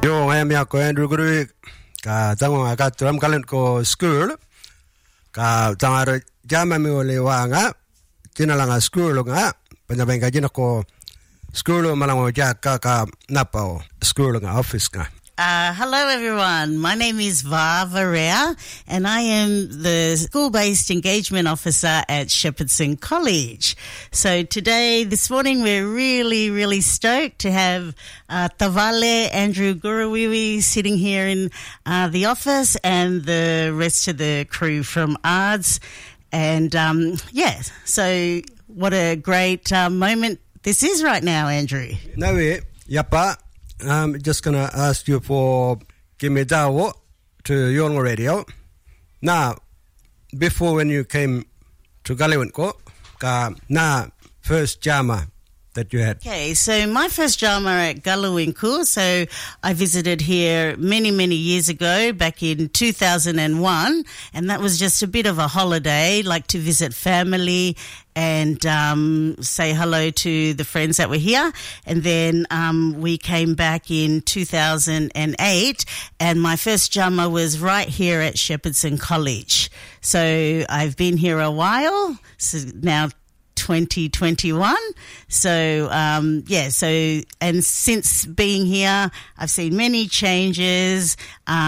Yo, I am Yako Andrew Guru. Tango I got Ram Galant ko school. Tangaro jama mi ole wanga. Tinalanga school nga. Panyabenga jina ko school malango jaka ka napao school nga office nga. Hello, everyone. My name is Vava Rea, and I am the School-Based Engagement Officer at Shepherdson College. So this morning, we're really, really stoked to have Tavale Andrew Gurawiwi sitting here in the office and the rest of the crew from ARDS. And, so what a great moment this is right now, Andrew. Nawe, yapa. I'm just going to ask you for Kimidawo to Young Radio. Now, before when you came to Galiwinko, na first jama that you had. Okay, so my first jama at Galiwinko, so I visited here many, many years ago, back in 2001, and that was just a bit of a holiday, like to visit family and say hello to the friends that were here. And then we came back in 2008, and my first jama was right here at Shepherdson College. So I've been here a while, so now 2021. So, and since being here, I've seen many changes,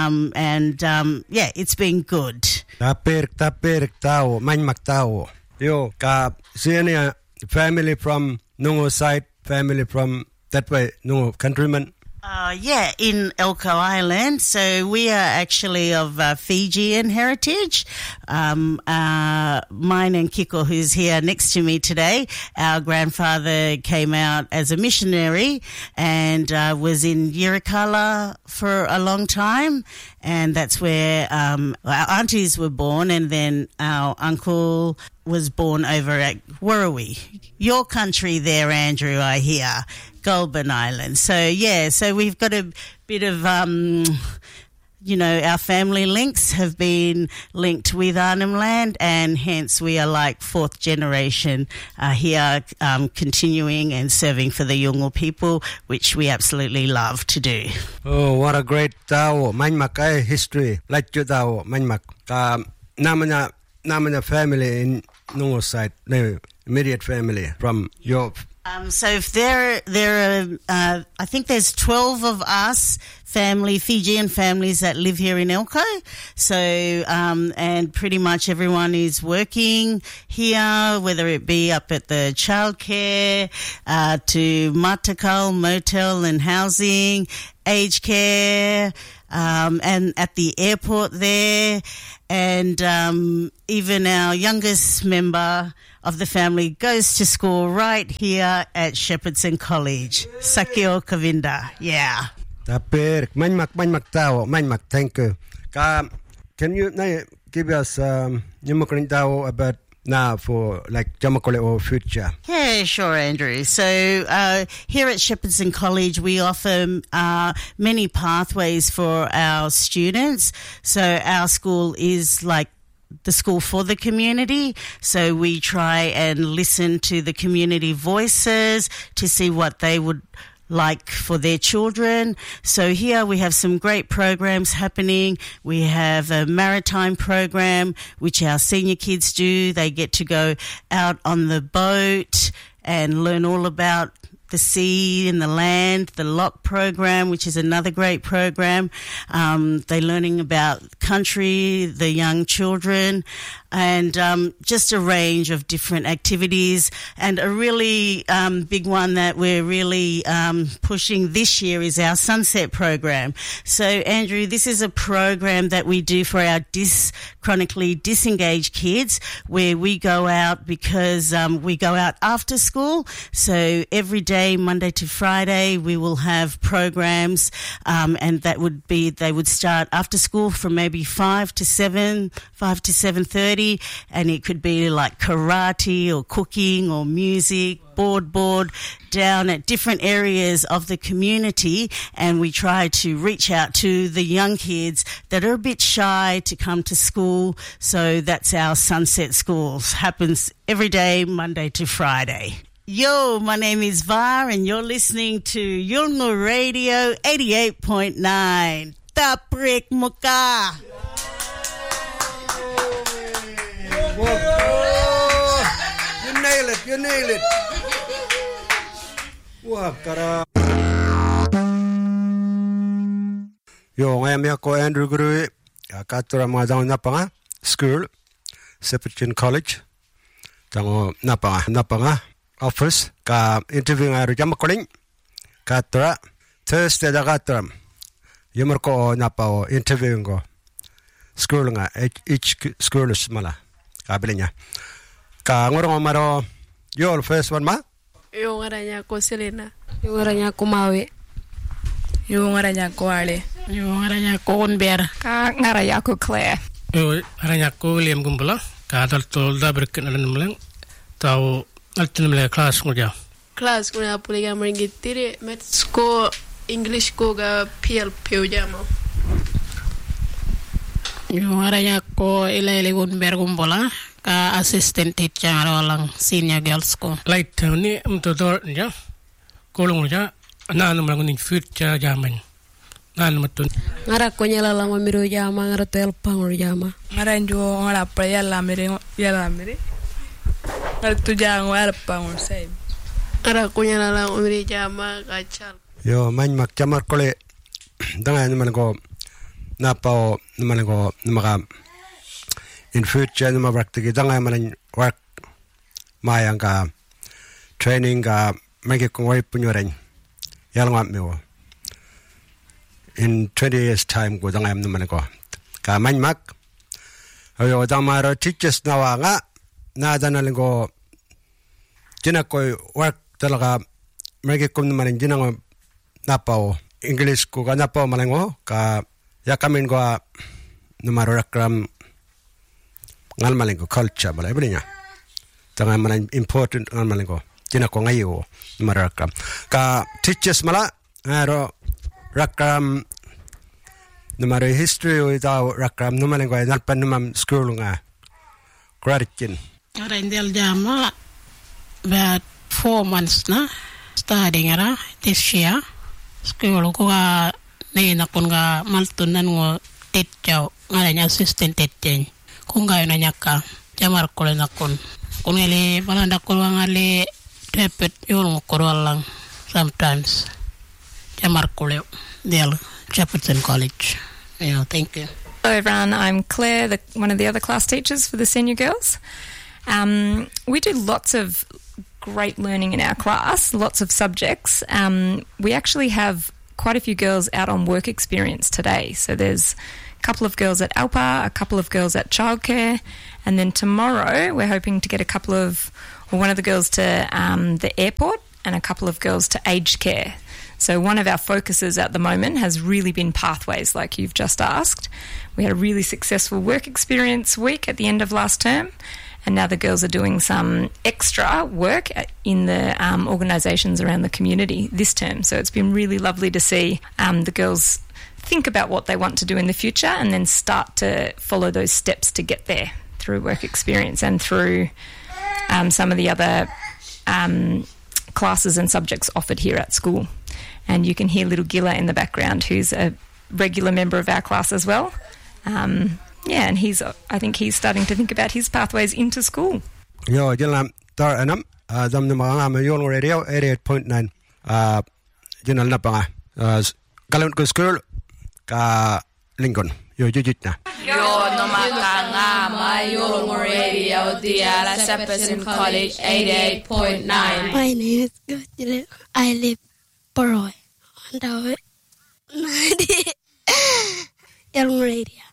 it's been good. Taper tao, manmak tao. Yo, senior family from Nungo side, family from that way, Nungo countrymen. In Elcho Island. So we are actually of Fijian heritage. Mine and Kiko, who's here next to me today, our grandfather came out as a missionary and was in Yirrkala for a long time. And that's where our aunties were born, and then our uncle was born over at Werribee. Your country there, Andrew, I hear. Goulburn Island. So we've got a bit of, our family links have been linked with Arnhem Land, and hence we are like fourth generation here, continuing and serving for the Yolngu people, which we absolutely love to do. Oh, what a great tao. Manmak history. Like you tao, Manmak. Namanya family in Nungo side, immediate family from your... So if there are, I think there's 12 of us Fijian families that live here in Elcho. So, and pretty much everyone is working here, whether it be up at the childcare, to Matakal, motel and housing, aged care, and at the airport there. And, even our youngest member of the family goes to school right here at Shepherdson College. Sakio Kavinda. Yeah. Manmak tao, manmak, thank you. Can you give us about now for like Jamakole or future? Yeah, sure, Andrew. So here at Shepherdson College, we offer many pathways for our students. So our school is like the school for the community. So we try and listen to the community voices to see what they would like for their children. So here we have some great programs happening. We have a maritime program, which our senior kids do. They get to go out on the boat and learn all about the sea and the land. The LOC program, which is another great program. They're learning about country, the young children, and just a range of different activities. And a really big one that we're really pushing this year is our Sunset program. So, Andrew, this is a program that we do for our chronically disengaged kids, where we go out because we go out after school. So every day, Monday to Friday, we will have programs, and that would be, they would start after school from maybe 5 to 7:30, and it could be like karate or cooking or music, board down at different areas of the community, and we try to reach out to the young kids that are a bit shy to come to school. So that's our Sunset Schools. Happens every day, Monday to Friday. Yo, my name is Var and you're listening to Yolngu Radio 88.9. Taprik Muka. You nail it. Wah, kara. Yo, ngayon ako Andrew Guru, katura mga daw napanga school, Sepichin College. Tango napanga office ka interview nga rujam koling katura Thursday da katura. Yumar ko napao interview ko. School nga each school is mala. Kabili niya. Ka ngorong maro yo first one ma? Yung aranya ko Selena. Yung aranya ko Maui. Yung aranya ko Ale. Yung aranya ko Unber. Ka ngaraya ko Claire. Yung aranya ko William Gumbula. Ka adulto da berken alam lang. Tau altinamle class mo ja. Class ko na puliga maringitiri maths ko English ko ga PLP jamo. Yung aranya ko Ilaili Unber Gumbula. Ka assistant teacher walang senior girls ko. Light ni mtodor ja. Kolong ja. Naan mo lang ng future jaman. Naan mo tun. Ngara ko nyala lang mamiru jama ngara tel pangor jama. Ngara njo ngara pa yalla mire. Ngara tu jang ngara pangor sai. Ngara ko nyala lang mamiru jama kachal. Yo man makcamar kole dangan naman ko napao naman ko namaka in future naman work tigi dangan man work mayang ka training ka magi kung way punyoren. Yalang mo in 20 years time ko dangayam naman ko ka manmak ayo damaro teachers nawa nga nadanaling ko jinakoy work talaga magi kum naman jinang napao English ko ka napao malango ka yakamin ko namaro rakram ngal malango culture bala ibli nya tanga man important ngal malango jinako ngayo marakam ka teachers mala aro rakam numero history without rakam numaling ko nalpan numam school nga Krarikin Arendel jama about 4 months na studying ara this year school ko ga nina kun ga maltunan ngo teacher ngara assistant teacher kung gayo na nyaka jamar ko na kun ngeli balanda ko ngale Tepet yung lang sometimes. Jamar Kuleo, Del Jefferson College. Yeah, thank you. Hello everyone, I'm Claire, one of the other class teachers for the senior girls. We do lots of great learning in our class, lots of subjects. We actually have quite a few girls out on work experience today. So there's a couple of girls at Alpa, a couple of girls at childcare, and then tomorrow we're hoping to get one of the girls to the airport and a couple of girls to aged care. So one of our focuses at the moment has really been pathways, like you've just asked. We had a really successful work experience week at the end of last term, and now the girls are doing some extra work in the organisations around the community this term. So it's been really lovely to see the girls think about what they want to do in the future and then start to follow those steps to get there through work experience and through some of the other classes and subjects offered here at school. And you can hear little Gilla in the background, who's a regular member of our class as well. And I think he's starting to think about his pathways into school. Yo, Jilam Tar Anam, Dam Namama Yon Radio 88.9. Jinal Napanga. Kalanko School, Ka Lincoln. Yo, Jujitna. Yo, Nomakanga, my Yolngu Radio, Diala Sepperson College 88.9. My name is Gujile. I live Poroy. On the Yolngu Radio.